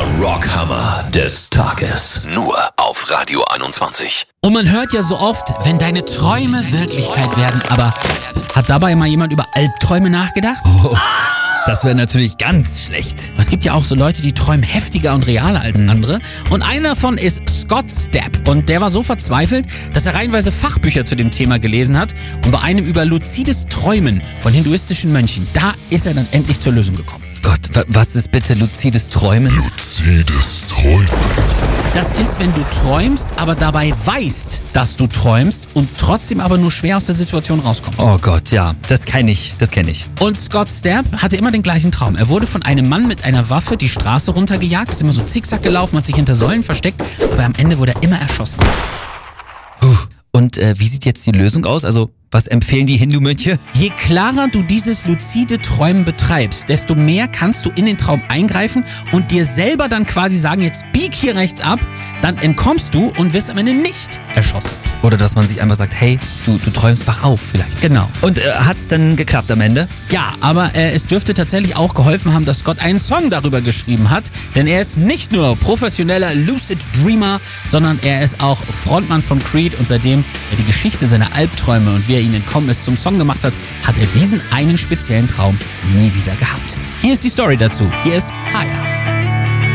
Rockhammer des Tages. Nur auf Radio 21. Und man hört ja so oft, wenn deine Träume Wirklichkeit werden, aber hat dabei mal jemand über Albträume nachgedacht? Das wäre natürlich ganz schlecht. Es gibt ja auch so Leute, die träumen heftiger und realer als andere. Und einer davon ist Scott Stapp. Und der war so verzweifelt, dass er reihenweise Fachbücher zu dem Thema gelesen hat. Und bei einem über luzides Träumen von hinduistischen Mönchen, da ist er dann endlich zur Lösung gekommen. Gott, was ist bitte luzides Träumen? Luzides Träumen. Das ist, wenn du träumst, aber dabei weißt, dass du träumst und trotzdem aber nur schwer aus der Situation rauskommst. Oh Gott, ja, das kenne ich. Und Scott Stapp hatte immer den gleichen Traum. Er wurde von einem Mann mit einer Waffe die Straße runtergejagt, ist immer so zickzack gelaufen, hat sich hinter Säulen versteckt, aber am Ende wurde er immer erschossen. Und wie sieht jetzt die Lösung aus? Also, was empfehlen die Hindu-Mönche? Je klarer du dieses lucide Träumen betreibst, desto mehr kannst du in den Traum eingreifen und dir selber dann quasi sagen, jetzt bieg hier rechts ab, dann entkommst du und wirst am Ende nicht erschossen. Oder dass man sich einfach sagt, hey, du träumst, wach auf vielleicht. Genau. Und hat's dann geklappt am Ende? Ja, aber es dürfte tatsächlich auch geholfen haben, dass Scott einen Song darüber geschrieben hat, denn er ist nicht nur professioneller Lucid Dreamer, sondern er ist auch Frontmann von Creed und seitdem er die Geschichte seiner Albträume und wie er ihnen entkommen ist zum Song gemacht hat, hat er diesen einen speziellen Traum nie wieder gehabt. Hier ist die Story dazu. Hier ist Higher.